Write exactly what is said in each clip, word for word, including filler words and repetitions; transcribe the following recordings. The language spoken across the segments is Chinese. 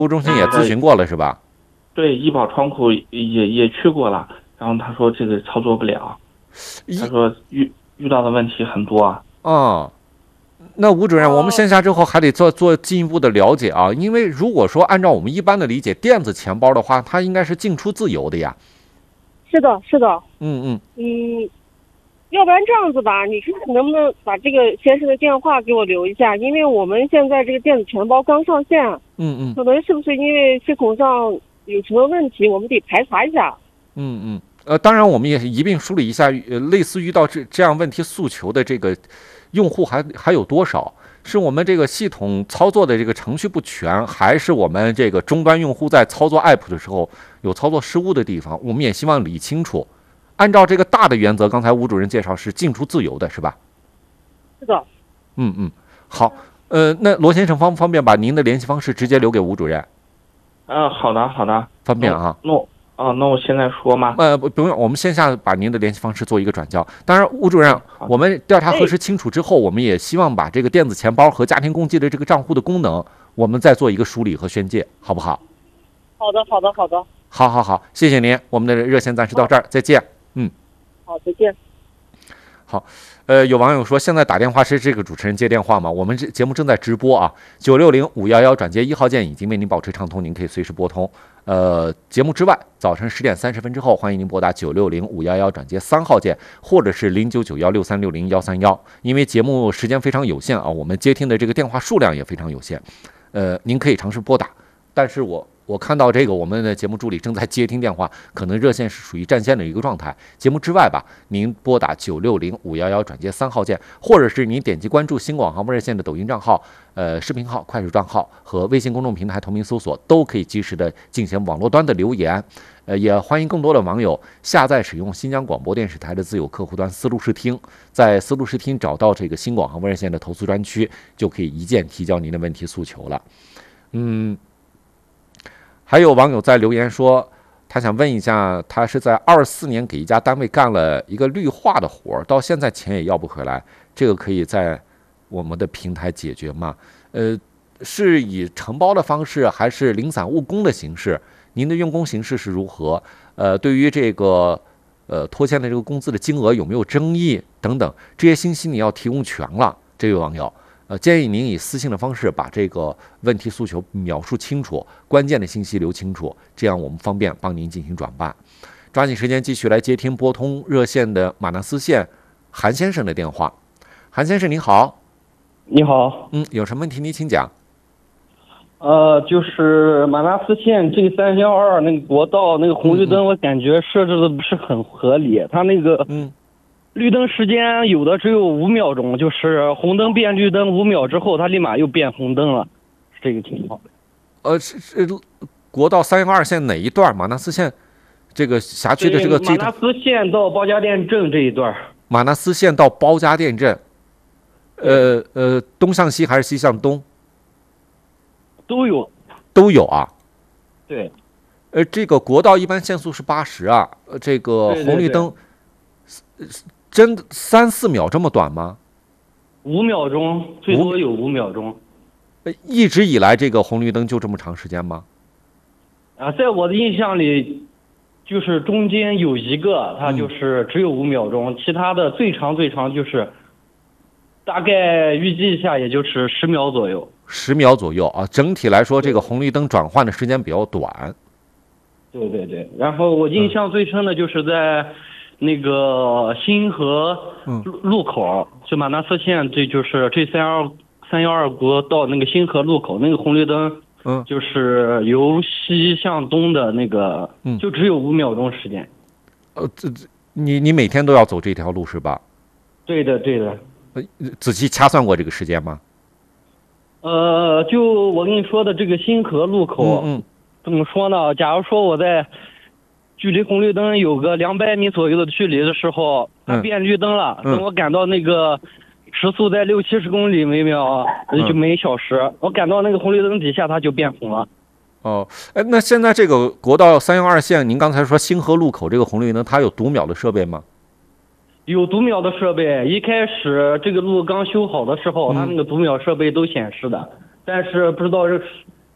服务中心也咨询过了是吧？ 对，医保窗口也也去过了，然后他说这个操作不了，他说遇遇到的问题很多啊。 哦，那吴主任，我们线下之后还得做做进一步的了解啊，因为如果说按照我们一般的理解，电子钱包的话，它应该是进出自由的呀。 是的，是的。 嗯嗯嗯，要不然这样子吧，你看能不能把这个先生的电话给我留一下，因为我们现在这个电子钱包刚上线， 嗯嗯， 可能是不是因为系统上有什么问题，我们得排查一下。 嗯嗯，呃，当然我们也是一并梳理一下，呃，类似遇到这这样问题诉求的这个用户还还有多少？是我们这个系统操作的这个程序不全，还是我们这个终端用户在操作 app 的时候有操作失误的地方？我们也希望理清楚。按照这个大的原则，刚才吴主任介绍是进出自由的，是吧？ 是的。 嗯嗯，好，呃，那罗先生方不方便把您的联系方式直接留给吴主任？ 嗯、呃，好的好的， 方便啊。 那我哦，那我现在说吗？ 呃，不不用，我们线下把您的联系方式做一个转交。当然，吴主任，我们调查核实清楚之后，我们也希望把这个电子钱包和家庭共济的这个账户的功能，我们再做一个梳理和宣介，好不好？ 好的，好的，好的。 好好好，谢谢您。我们的热线暂时到这儿，再见。嗯， 好，再见。 好，呃，有网友说，现在打电话是这个主持人接电话吗？我们这节目正在直播啊，九六零五幺幺转接一号键已经为您保持畅通，您可以随时拨通。呃，节目之外，早晨十点三十分之后，欢迎您拨打九六零五幺幺转接三号键，或者是零九九幺六三六零幺三幺。因为节目时间非常有限啊，我们接听的这个电话数量也非常有限，呃，您可以尝试拨打，但是我。我看到这个，我们的节目助理正在接听电话，可能热线是属于占线的一个状态。节目之外吧，您拨打九六零五幺幺转接三号键，或者是您点击关注新广航播热线的抖音账号、呃视频号、快手账号和微信公众平台同名搜索，都可以及时的进行网络端的留言。呃，也欢迎更多的网友下载使用新疆广播电视台的自有客户端思路视听，在思路视听找到这个新广航播热线的投诉专区，就可以一键提交您的问题诉求了。嗯。还有网友在留言说，他想问一下，他是在二四年给一家单位干了一个绿化的活，到现在钱也要不回来，这个可以在我们的平台解决吗？呃，是以承包的方式，还是零散务工的形式？您的用工形式是如何？呃，对于这个呃拖欠的这个工资的金额有没有争议等等，这些信息你要提供全了。这位网友。呃，建议您以私信的方式把这个问题诉求描述清楚，关键的信息留清楚，这样我们方便帮您进行转办。抓紧时间继续来接听拨通热线的马纳斯县韩先生的电话。韩先生您好。 你好。 嗯，有什么问题您请讲。 呃，就是马纳斯县这个三幺二那个国道那个红绿灯，我感觉设置的不是很合理，它那个嗯。 绿灯时间有的只有五秒钟，就是红灯变绿灯五秒之后，它立马又变红灯了，是这个情况。 呃，是是国道三幺二线哪一段？马纳斯县这个辖区的这个马纳斯县到包家店镇这一段。 马纳斯县到包家店镇，呃呃，东向西还是西向东？ 都有， 都有啊。 对。 呃，这个国道一般限速是八十啊，呃，这个红绿灯。 对对对真三四秒这么短吗？ 五秒钟，最多有五秒钟。 一直以来这个红绿灯就这么长时间吗？ 啊，在我的印象里，就是中间有一个，它就是只有五秒钟，嗯、其他的最长最长就是大概预计一下，也就是十秒左右。 十秒左右啊，整体来说，这个红绿灯转换的时间比较短。 对对对，然后我印象最深的就是在。嗯那个新河路路口，就马纳斯县，这就是这三幺三幺二国道那个新河路口那个红绿灯， 嗯， 就是由西向东的那个， 嗯， 就只有五秒钟时间。 呃，这这，你你每天都要走这条路是吧？ 对的，对的。 呃，仔细掐算过这个时间吗？ 呃，就我跟你说的这个新河路口， 嗯， 怎么说呢？假如说我在。距离红绿灯有个两百米左右的距离的时候，它变绿灯了。 嗯、 等我赶到那个时速在六七十公里每秒，嗯、就每小时，我赶到那个红绿灯底下，它就变红了。 哦，哎，那现在这个国道三幺二线，您刚才说新河路口这个红绿灯，它有读秒的设备吗？ 有读秒的设备。一开始这个路刚修好的时候， 嗯、 它那个读秒设备都显示的，但是不知道是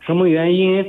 什么原因？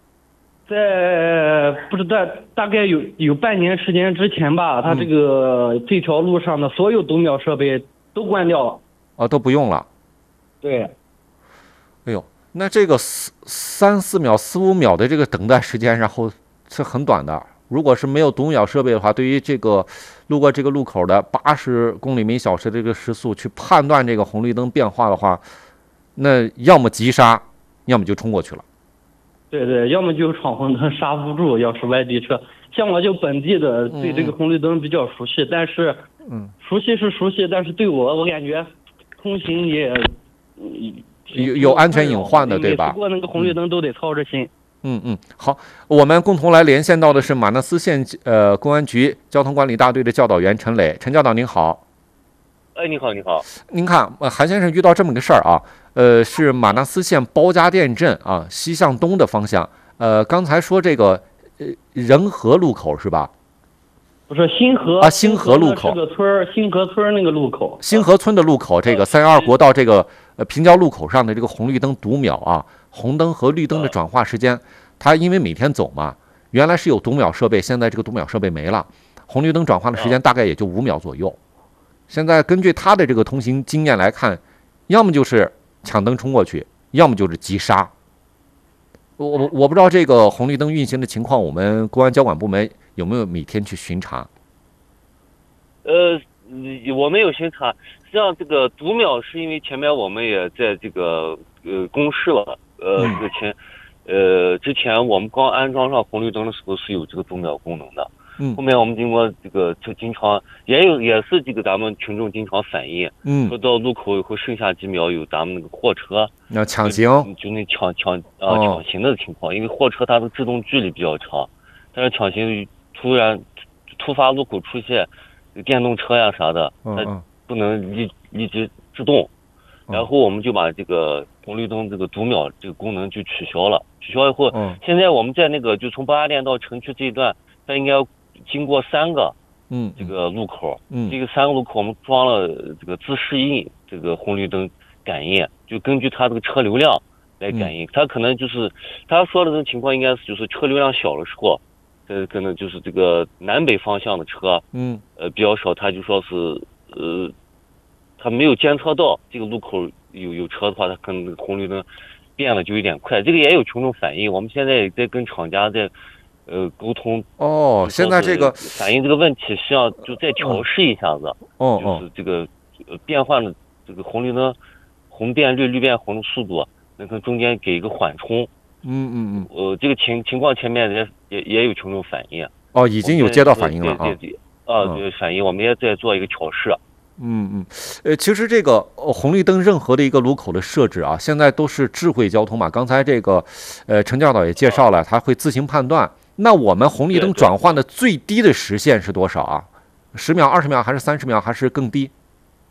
在不知道大概有有半年时间之前吧，他这个、嗯、这条路上的所有读秒设备都关掉了。 哦，都不用了。 对。 哎呦，那这个四三四秒、四五秒的这个等待时间，然后是很短的。如果是没有读秒设备的话，对于这个路过这个路口的八十公里每小时的这个时速去判断这个红绿灯变化的话，那要么急刹，要么就冲过去了。 对对，要么就闯红灯刹不住，要是外地车。像我就本地的，对这个红绿灯比较熟悉，嗯、但是， 嗯， 熟悉是熟悉，但是对我我感觉通行也有有安全隐患的，对吧？ 过那个红绿灯都得操着心。 嗯嗯，好，我们共同来连线到的是马纳斯县呃公安局交通管理大队的教导员陈磊，陈教导您好。 哎，你好，你好。 您看，呃，韩先生遇到这么个事儿啊，呃，是马纳斯县包家店镇啊西向东的方向，呃，刚才说这个呃仁和路口是吧？ 不是新河啊，新河路口。 这个村新河村那个路口。 新河村的路口，这个三幺二国道这个呃平交路口上的这个红绿灯读秒啊，红灯和绿灯的转化时间，它因为每天走嘛，原来是有读秒设备，现在这个读秒设备没了，红绿灯转化的时间大概也就五秒左右。现在根据他的这个通行经验来看，要么就是抢灯冲过去，要么就是急刹。我我我不知道这个红绿灯运行的情况，我们公安交管部门有没有每天去巡查？ 呃，我们有巡查。实际上，这个读秒是因为前面我们也在这个呃公示了，呃，这个前呃之前我们刚安装上红绿灯的时候是有这个读秒功能的。 嗯， 后面我们经过这个就经常也有也是这个咱们群众经常反映， 嗯， 说到路口以后剩下几秒有咱们那个货车要抢行， 就, 就那抢抢啊、呃、抢行的情况，因为货车它的制动距离比较长，但是抢行突然突发路口出现电动车呀啥的，它不能立立即制动，然后我们就把这个红绿灯这个读秒这个功能就取消了，取消以后，现在我们在那个就从包家店到城区这一段，它应该要经过三个， 嗯， 这个路口， 嗯， 这个三个路口我们装了这个自适应这个红绿灯感应，就根据它这个车流量来感应。它可能就是他说的这个情况，应该是就是车流量小的时候，呃，可能就是这个南北方向的车， 嗯， 呃比较少，他就说是呃，他没有监测到这个路口有有车的话，他可能红绿灯变得就有点快。这个也有群众反映，我们现在也在跟厂家在。呃，沟通哦，现在这个反映这个问题，需要就再调试一下子， 哦， 就是这个呃变换的这个红绿灯红变绿，绿变红的速度，那个中间给一个缓冲。 嗯嗯嗯。 呃，这个情情况前面也也也有群众反映。 哦，已经有接到反应了啊。 对对对，啊，对反映，我们也在做一个调试。 嗯嗯，呃，其实这个、呃、红绿灯任何的一个路口的设置啊，现在都是智慧交通嘛。刚才这个，呃，陈教导也介绍了，它会自行判断。那我们红绿灯转换的最低的时限是多少啊？十秒、二十秒，还是三十秒，还是更低？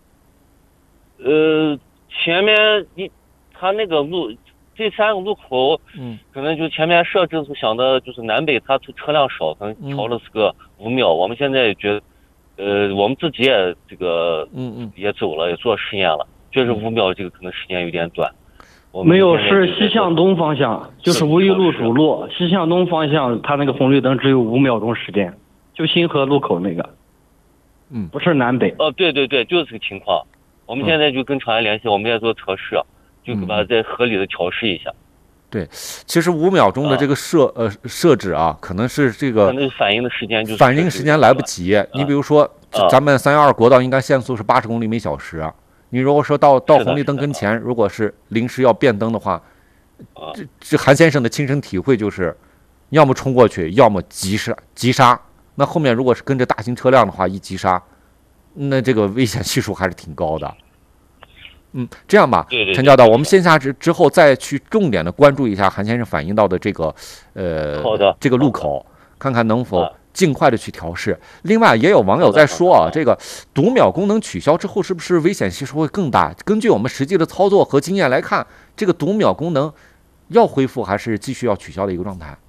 呃，前面一它那个路这三个路口， 嗯， 可能就前面设置是想的就是南北它车辆少，可能调了是个五秒。嗯、我们现在也觉得，呃，我们自己也这个， 嗯嗯， 也走了，也做实验了，确实五秒这个可能时间有点短。 没有，是西向东方向，就是五一路主路西向东方向，它那个红绿灯只有五秒钟时间，就新河路口那个， 嗯， 不是南北。 哦，对对对，就是这个情况。我们现在就跟厂家联系，我们也做测试，就把它再合理的调试一下。 对，其实五秒钟的这个设、啊、呃设置啊，可能是这个那反应的时间就是反应时间来不及。啊、你比如说，啊、咱们三幺二国道应该限速是八十公里每小时啊。你如果说到到红绿灯跟前，如果是临时要变灯的话，这这韩先生的亲身体会就是，要么冲过去，要么急刹急刹。那后面如果是跟着大型车辆的话，一急刹，那这个危险系数还是挺高的。嗯，这样吧，陈教导，我们线下之之后再去重点的关注一下韩先生反映到的这个呃好的这个路口，看看能否尽快的去调试。另外，也有网友在说啊，这个读秒功能取消之后，是不是危险系数会更大？根据我们实际的操作和经验来看，这个读秒功能要恢复还是继续要取消的一个状态？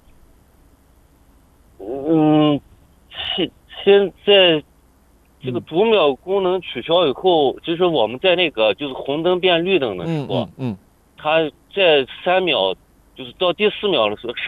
嗯，现现在这个读秒功能取消以后，其实我们在那个就是红灯变绿灯的时候， 嗯嗯， 它在三秒。 就是到第四秒的时候，